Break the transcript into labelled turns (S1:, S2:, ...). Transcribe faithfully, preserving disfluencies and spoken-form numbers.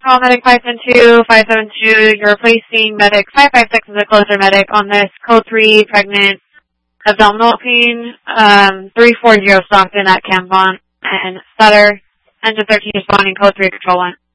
S1: Call medic five seven two, five seven two. You're replacing medic five five six as a closer medic on this code three pregnant abdominal pain. Um, three four zero Stockton at Campon and Sutter. Engine thirteen responding code three control one.